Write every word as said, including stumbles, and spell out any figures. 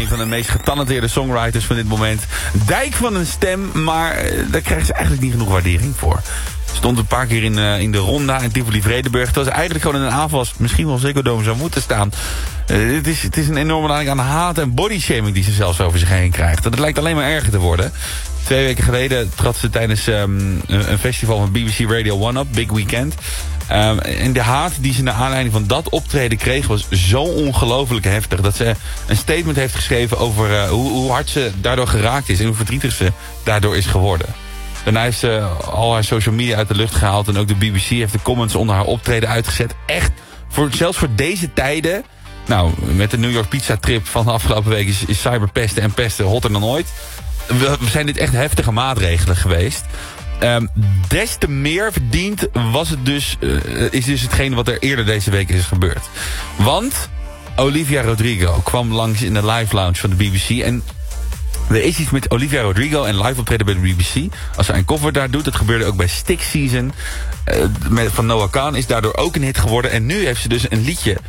een van de meest getalenteerde songwriters van dit moment. Dijk van een stem, maar uh, daar krijgen ze eigenlijk niet genoeg waardering voor. Stond een paar keer in, uh, in de Ronda in Tivoli-Vredenburg. Terwijl ze eigenlijk gewoon in een aanval misschien wel Ziggo Dome zou moeten staan. Uh, het, is, het is een enorme lading aan haat en bodyshaming die ze zelfs over zich heen krijgt. Dat lijkt alleen maar erger te worden. Twee weken geleden trad ze tijdens um, een festival van B B C Radio One op, Big Weekend. Um, en de haat die ze naar aanleiding van dat optreden kreeg was zo ongelooflijk heftig dat ze een statement heeft geschreven over uh, hoe, hoe hard ze daardoor geraakt is en hoe verdrietig ze daardoor is geworden. Daarna heeft ze al haar social media uit de lucht gehaald en ook de B B C heeft de comments onder haar optreden uitgezet. Echt, voor, zelfs voor deze tijden. Nou, met de New York Pizza Trip van de afgelopen week is, is cyberpesten en pesten hotter dan ooit. We, we zijn dit echt heftige maatregelen geweest. Um, des te meer verdiend was het dus, uh, is dus hetgeen wat er eerder deze week is gebeurd. Want Olivia Rodrigo kwam langs in de live lounge van de B B C. En er is iets met Olivia Rodrigo en live optreden bij de B B C. Als zij een cover daar doet, dat gebeurde ook bij Stick Season. Uh, met, van Noah Kahan is daardoor ook een hit geworden. En nu heeft ze dus een liedje